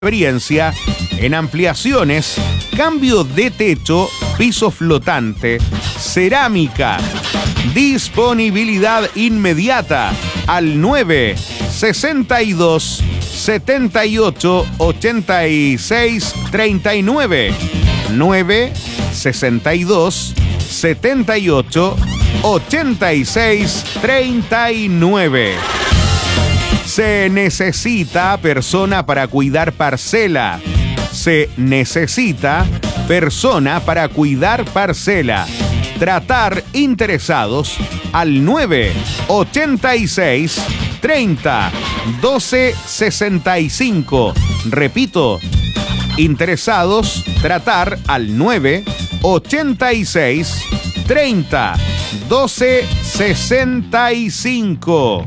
experiencia en ampliaciones, cambio de techo, piso flotante, cerámica. Disponibilidad inmediata al 962 78 86 39. 962 78 86 39. Se necesita persona para cuidar parcela. Se necesita persona para cuidar parcela. Tratar interesados al 986 30 12 65. Repito, interesados, tratar al 986 30 12 65.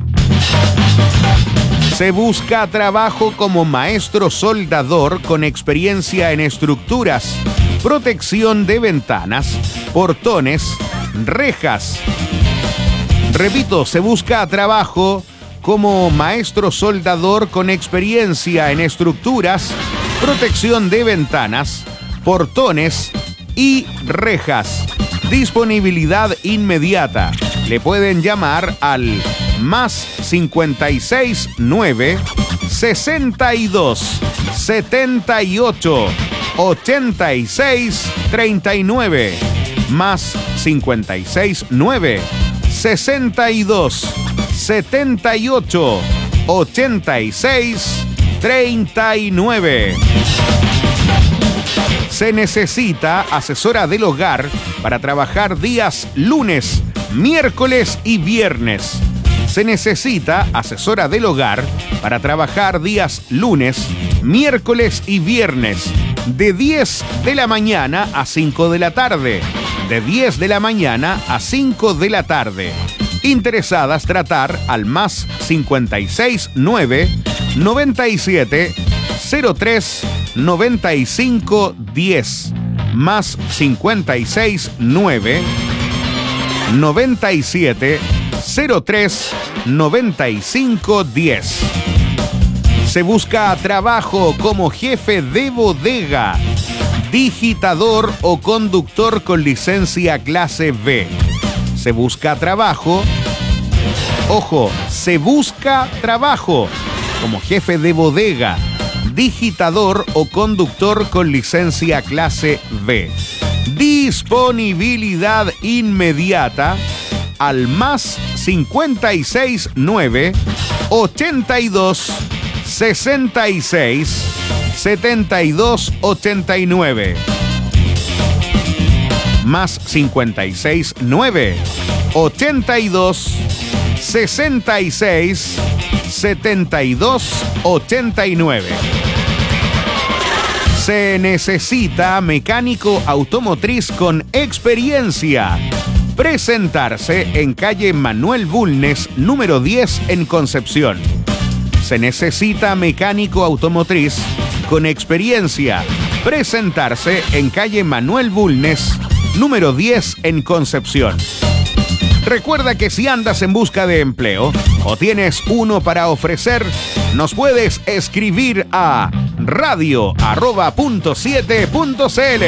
Se busca trabajo como maestro soldador con experiencia en estructuras, protección de ventanas, portones, rejas. Repito, se busca trabajo como maestro soldador con experiencia en estructuras, protección de ventanas, portones y rejas. Disponibilidad inmediata. Le pueden llamar al más 56 9 62 78 86 39. Más 56 9 62 78 86 39. Se necesita asesora del hogar para trabajar días lunes, miércoles y viernes. Se necesita asesora del hogar para trabajar días lunes, miércoles y viernes, de 10 de la mañana a 5 de la tarde. De 10 de la mañana a 5 de la tarde. Interesadas tratar al más 56 9 97 03 95 10. Más 56 9 97 03 95 10. Se busca trabajo como jefe de bodega, digitador o conductor con licencia clase B. Se busca trabajo, ojo, se busca trabajo como jefe de bodega, digitador o conductor con licencia clase B. Disponibilidad inmediata al más 56 9 82 66 72 89. Más 56 9 82 66 72 89. Se necesita mecánico automotriz con experiencia. Presentarse en calle Manuel Bulnes, número 10 en Concepción. Se necesita mecánico automotriz con experiencia. Presentarse en calle Manuel Bulnes, número 10 en Concepción. Recuerda que si andas en busca de empleo o tienes uno para ofrecer, nos puedes escribir a radio@.7.cl.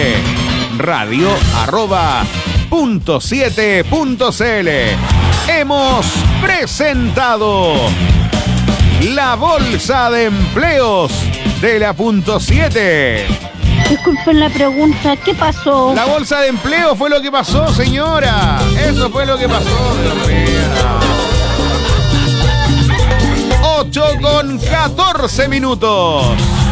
radio@.7.cl. Hemos presentado la bolsa de empleos de la Punto 7. Disculpen la pregunta, ¿qué pasó? La bolsa de empleo fue lo que pasó, señora. Eso fue lo que pasó, Dios mío. 8:14.